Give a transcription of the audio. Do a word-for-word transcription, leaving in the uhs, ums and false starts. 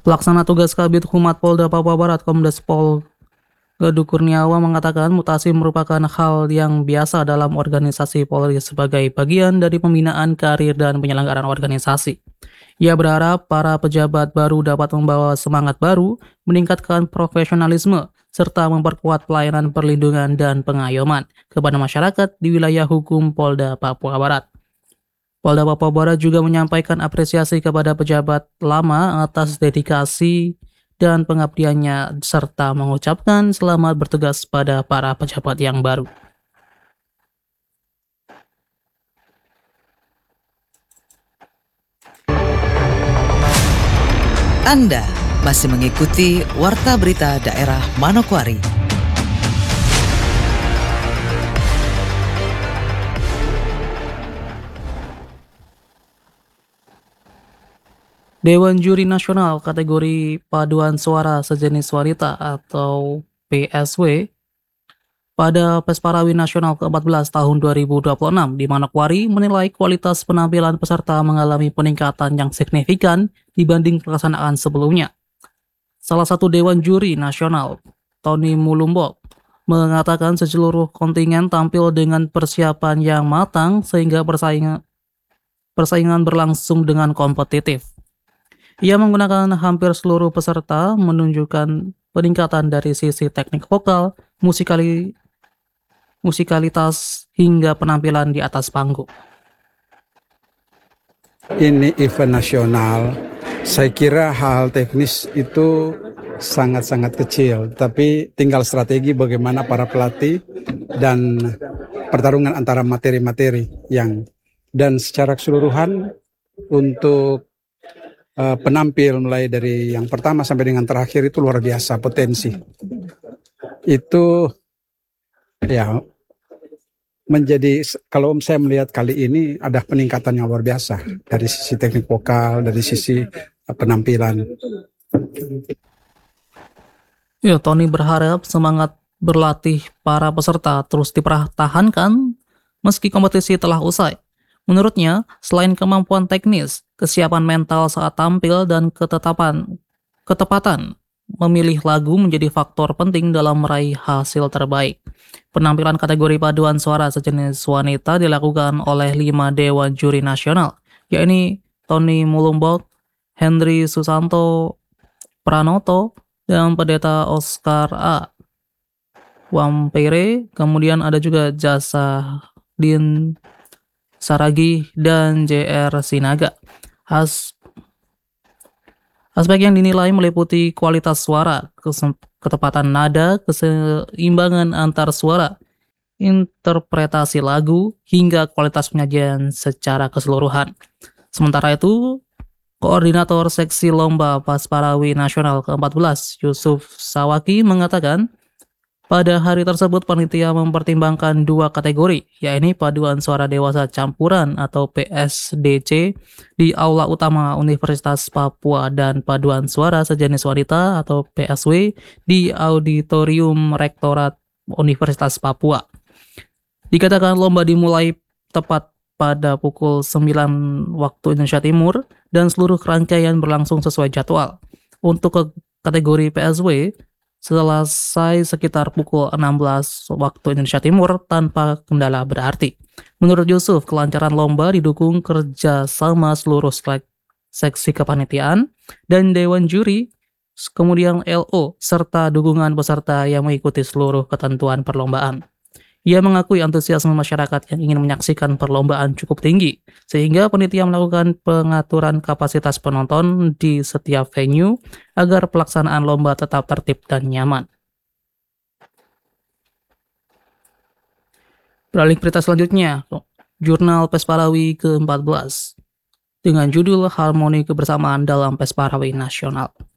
Pelaksana tugas Kabid Humas Polda Papua Barat Kombes Pol Gedu Kurniawan mengatakan mutasi merupakan hal yang biasa dalam organisasi Polri sebagai bagian dari pembinaan karir dan penyelenggaraan organisasi. Ia berharap para pejabat baru dapat membawa semangat baru, meningkatkan profesionalisme, serta memperkuat pelayanan perlindungan dan pengayoman kepada masyarakat di wilayah hukum Polda Papua Barat. Polda Papua Barat juga menyampaikan apresiasi kepada pejabat lama atas dedikasi dan pengabdiannya serta mengucapkan selamat bertugas pada para pejabat yang baru. Anda masih mengikuti Warta Berita Daerah Manokwari. Dewan Juri Nasional kategori Paduan Suara Sejenis Wanita atau P S W pada Pesparawi Nasional ke empat belas tahun dua ribu dua puluh enam di Manokwari menilai kualitas penampilan peserta mengalami peningkatan yang signifikan dibanding pelaksanaan sebelumnya. Salah satu Dewan Juri Nasional, Tony Mulumbok, mengatakan seluruh kontingen tampil dengan persiapan yang matang sehingga persaingan, persaingan berlangsung dengan kompetitif. Ia menggunakan hampir seluruh peserta menunjukkan peningkatan dari sisi teknik vokal, musikali, musikalitas, hingga penampilan di atas panggung. Ini event nasional, saya kira hal teknis itu sangat-sangat kecil, tapi tinggal strategi bagaimana para pelatih dan pertarungan antara materi-materi yang dan secara keseluruhan untuk Uh, penampil mulai dari yang pertama sampai dengan terakhir itu luar biasa potensi. Itu ya menjadi, kalau saya melihat kali ini ada peningkatan yang luar biasa dari sisi teknik vokal, dari sisi uh, penampilan. Ya, Tony berharap semangat berlatih para peserta terus dipertahankan meski kompetisi telah usai. Menurutnya, selain kemampuan teknis, kesiapan mental saat tampil dan ketetapan, ketepatan memilih lagu menjadi faktor penting dalam meraih hasil terbaik. Penampilan kategori paduan suara sejenis wanita dilakukan oleh lima Dewan Juri Nasional, yakni Tony Mulumbok, Henry Susanto Pranoto, dan Pendeta Oscar A. Wampere, kemudian ada juga Jasa Din Saragi, dan J R Sinaga. As Aspek yang dinilai meliputi kualitas suara, ketepatan nada, keseimbangan antar suara, interpretasi lagu, hingga kualitas penyajian secara keseluruhan. Sementara itu, Koordinator Seksi Lomba Pesparawi Nasional ke empat belas, Yusuf Sawaki, mengatakan pada hari tersebut panitia mempertimbangkan dua kategori, yakni paduan suara dewasa campuran atau P S D C di Aula Utama Universitas Papua dan paduan suara sejenis wanita atau P S W di Auditorium Rektorat Universitas Papua. Dikatakan lomba dimulai tepat pada pukul sembilan waktu Indonesia Timur dan seluruh rangkaian berlangsung sesuai jadwal. Untuk kategori P S W, selesai sekitar pukul enam belas waktu Indonesia Timur tanpa kendala berarti. Menurut Yusuf, kelancaran lomba didukung kerja sama seluruh seksi kepanitiaan dan Dewan Juri, kemudian L O, serta dukungan peserta yang mengikuti seluruh ketentuan perlombaan. Ia mengakui antusiasme masyarakat yang ingin menyaksikan perlombaan cukup tinggi, sehingga panitia melakukan pengaturan kapasitas penonton di setiap venue agar pelaksanaan lomba tetap tertib dan nyaman. Beralih berita selanjutnya, Jurnal Pesparawi ke empat belas dengan judul Harmoni Kebersamaan dalam Pesparawi Nasional.